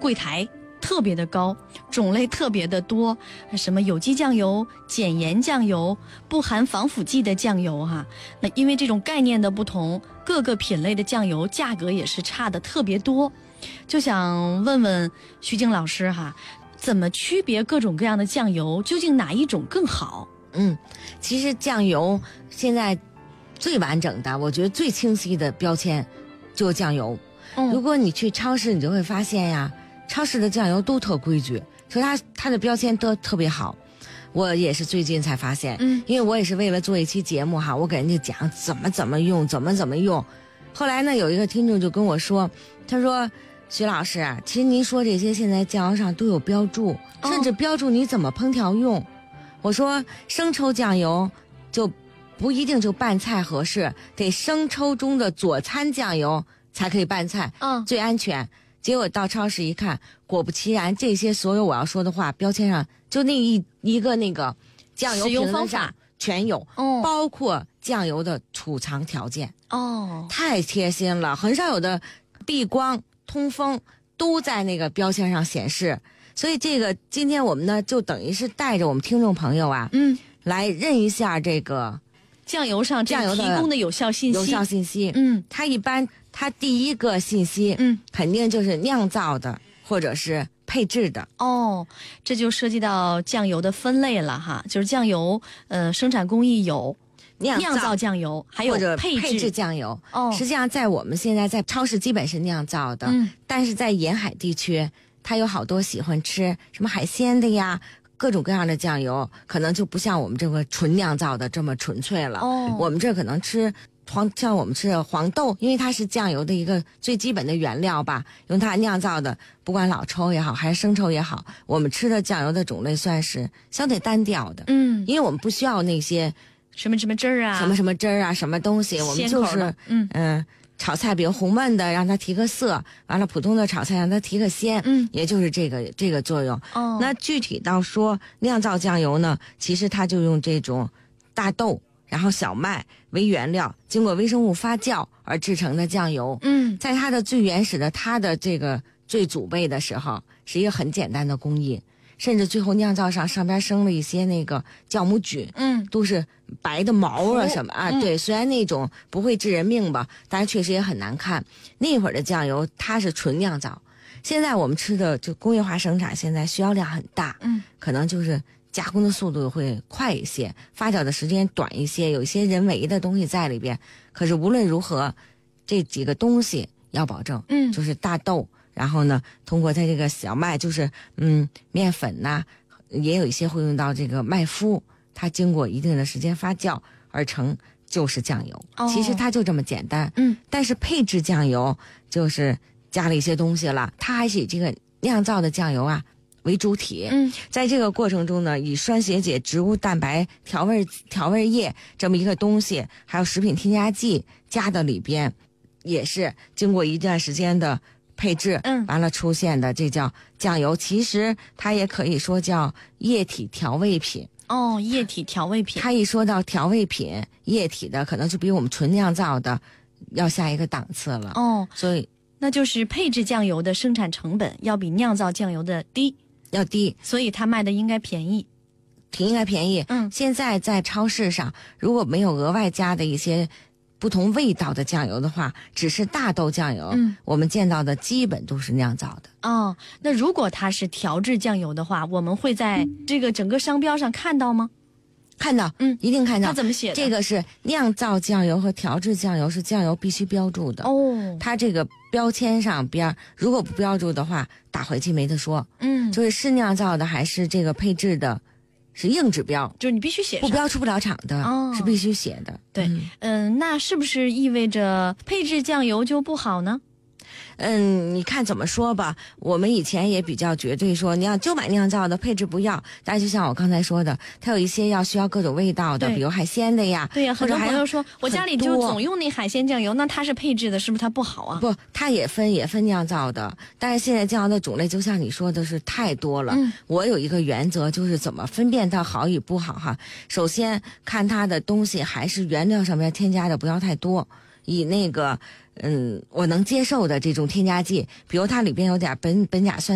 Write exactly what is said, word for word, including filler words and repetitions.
柜台特别的高，种类特别的多，什么有机酱油、减盐酱油、不含防腐剂的酱油哈。那因为这种概念的不同，各个品类的酱油价格也是差的特别多。就想问问徐静老师哈，怎么区别各种各样的酱油？究竟哪一种更好？ 嗯，其实酱油现在最完整的，我觉得最清晰的标签就是酱油。嗯、如果你去超市，你就会发现呀，超市的酱油都特规矩，所以它它的标签都特别好。我也是最近才发现，嗯，因为我也是为了做一期节目哈，我给人家讲怎么怎么用，怎么怎么用。后来呢，有一个听众就跟我说，他说徐老师啊，其实您说这些现在酱油上都有标注，哦、甚至标注你怎么烹调用。我说生抽酱油就不一定就拌菜合适，得生抽中的佐餐酱油才可以拌菜，嗯，最安全。结果到超市一看，果不其然，这些所有我要说的话标签上就那一一个那个酱油瓶子上全有，哦，包括酱油的储藏条件。哦，太贴心了，很少有的避光通风都在那个标签上显示。所以这个今天我们呢就等于是带着我们听众朋友啊，嗯，来认一下这个酱油上酱油提供的有效信息。 有效信息，嗯，它一般它第一个信息，嗯，肯定就是酿造的或者是配制的。 哦，这就涉及到酱油的分类了哈，就是酱油，呃，生产工艺有酿造, 酿造酱油，还有或者配配制酱油。哦，实际上在我们现在在超市基本是酿造的，嗯，但是在沿海地区，它有好多喜欢吃什么海鲜的呀。各种各样的酱油可能就不像我们这个纯酿造的这么纯粹了。哦，我们这可能吃黄，像我们吃的黄豆，因为它是酱油的一个最基本的原料吧，用它酿造的，不管老抽也好还是生抽也好，我们吃的酱油的种类算是相对单调的。嗯，因为我们不需要那些什么什么汁儿啊， 什么什么汁儿啊，什么东西，我们就是嗯嗯。呃炒菜比如红焖的让它提个色，完了普通的炒菜让它提个鲜，嗯，也就是这个这个作用。哦，那具体到说酿造酱油呢，其实它就用这种大豆然后小麦为原料，经过微生物发酵而制成的酱油。嗯，在它的最原始的它的这个最祖辈的时候，是一个很简单的工艺。甚至最后酿造上上边生了一些那个酵母菌，嗯，都是白的毛啊什么啊，嗯、对，虽然那种不会致人命吧，但是确实也很难看。那会儿的酱油它是纯酿造，现在我们吃的就工业化生产，现在需要量很大，嗯，可能就是加工的速度会快一些，发酵的时间短一些，有一些人为的东西在里边。可是无论如何，这几个东西要保证，嗯，就是大豆。然后呢，通过它这个小麦，就是嗯面粉呐、啊，也有一些会用到这个麦麸，它经过一定的时间发酵而成就是酱油。哦、其实它就这么简单。嗯，但是配制酱油就是加了一些东西了，它还是以这个酿造的酱油啊为主体。嗯，在这个过程中呢，以酸血解植物蛋白调味调味液这么一个东西，还有食品添加剂加到里边，也是经过一段时间的配置，嗯，完了出现的这叫酱油，其实它也可以说叫液体调味品。 哦，液体调味品， 它一说到调味品，液体的可能就比我们纯酿造的要下一个档次了。哦，所以那就是配制酱油的生产成本要比酿造酱油的低， 要低， 所以它卖的应该便宜， 挺应该便宜。嗯，现在在超市上如果没有额外加的一些不同味道的酱油的话，只是大豆酱油，嗯，我们见到的基本都是酿造的。 哦，那如果它是调制酱油的话，我们会在这个整个商标上看到吗？ 看到，嗯，一定看到。 它怎么写的？ 这个是酿造酱油和调制酱油是酱油必须标注的。哦，它这个标签上边如果不标注的话，打回去没得说。嗯，就是是酿造的还是这个配制的。是硬指标， 就是你必须写上， 不标出不了厂的，哦、是必须写的。 对，嗯、呃，那是不是意味着配制酱油就不好呢？ 嗯，你看怎么说吧，我们以前也比较绝对说，你要就买酿造的，配置不要。但是就像我刚才说的，它有一些要需要各种味道的，比如海鲜的呀。 对呀，很多朋友说我家里就总用那海鲜酱油，那它是配制的，是不是它不好啊？ 不，它也分也分酿造的，但是现在酱油的种类就像你说的是太多了。嗯，我有一个原则，就是怎么分辨它好与不好哈。首先看它的东西还是原料上面添加的不要太多。以那个嗯我能接受的这种添加剂，比如它里边有点苯苯甲酸